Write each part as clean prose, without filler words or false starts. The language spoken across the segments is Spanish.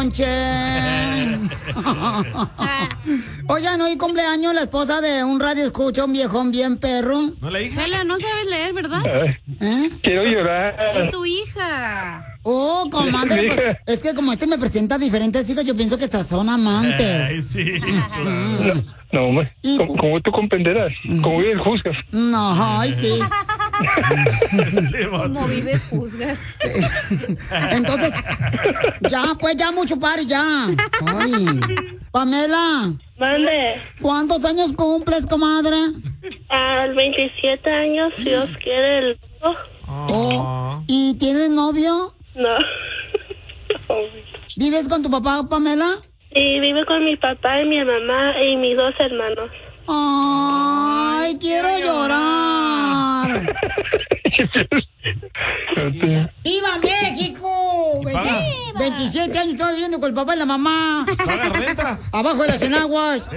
Ponche. Oigan, hoy cumpleaños la esposa de un radio escucha, un viejón bien perro. ¿No la hija? Chela, no sabes leer, ¿verdad? Quiero llorar. Es su hija. Oh, comadre, pues es que como me presenta diferentes hijos, yo pienso que estas son amantes. Ay, sí. No, hombre. Como tú comprenderás. Como bien juzgas. No, ay, sí. Como vives, juzgas. Entonces, ya mucho par, ya. Ay. Pamela. Mande. ¿Cuántos años cumples, comadre? Al 27 años, si Dios quiere, el... Oh. ¿Y tienes novio? No. ¿Vives con tu papá, Pamela? Y vive con mi papá y mi mamá y mis 2 hermanos. ¡Ay, quiero llorar! ¡Viva México! 27 años estoy viviendo con el papá y la mamá. ¿Paga renta? Abajo de las enaguas.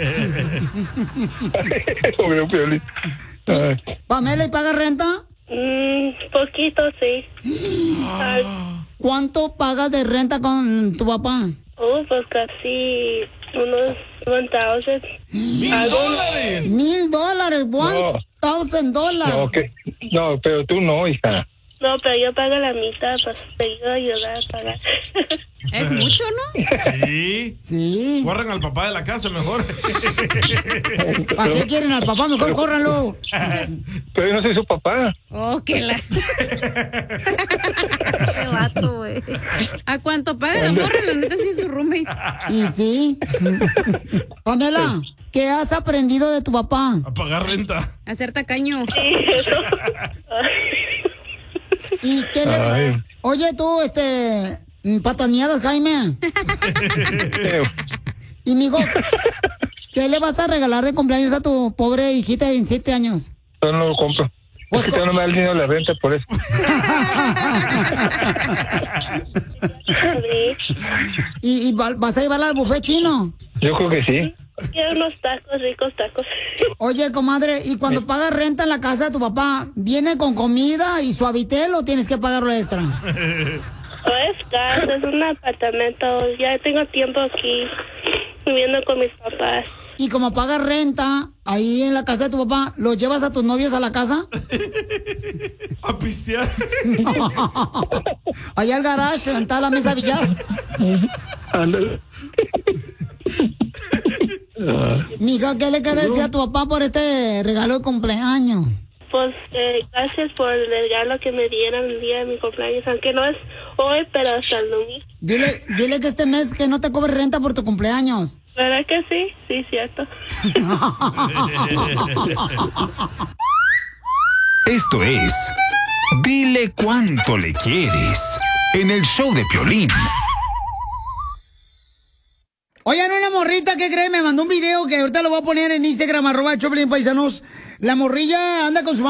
Pamela, ¿y paga renta? Poquito, sí. ¿Cuánto pagas de renta con tu papá? Pues casi unos $1,000. $1,000. $1,000. No, pero tú no, hija. No, pero yo pago la mitad, pues te ayudo a ayudar a pagar. Es mucho, ¿no? Sí. Sí. Corran al papá de la casa mejor. ¿Para qué quieren al papá? Mejor córranlo. Pero yo no soy su papá. Oh, qué la... Qué vato, güey. ¿A cuánto paga la morra? La neta sí es su roommate. Y sí. Pamela, ¿qué has aprendido de tu papá? A pagar renta. A ser tacaño. ¿Y qué le... Oye, tú, pataneadas, Jaime. Y mijo, ¿qué le vas a regalar de cumpleaños a tu pobre hijita de 27 años? Yo no lo compro. Pues es que no me da el dinero de la renta, por eso. ¿Y vas a llevarla al buffet chino? Yo creo que sí. Quiero unos tacos, ricos tacos. Oye, comadre, ¿y cuando pagas renta en la casa de tu papá, viene con comida y suavitel o tienes que pagarlo extra? No es casa, es un apartamento. Ya tengo tiempo aquí viviendo con mis papás. Y como pagas renta ahí en la casa de tu papá, ¿los llevas a tus novios a la casa? A pistear. Allá al garage, sentada la mesa billar. Ándale. Mija, ¿qué le quieres decir a tu papá por este regalo de cumpleaños? Pues gracias por el regalo que me dieron el día de mi cumpleaños, aunque no es hoy, pero hasta el domingo. Dile que este mes que no te cobre renta por tu cumpleaños. ¿Verdad que sí? Sí, cierto. Esto es Dile Cuánto Le Quieres en el show de Piolín. Oigan, una morrita, ¿qué creen? Me mandó un video que ahorita lo voy a poner en Instagram, @Choplin Paisanos. La morrilla anda con su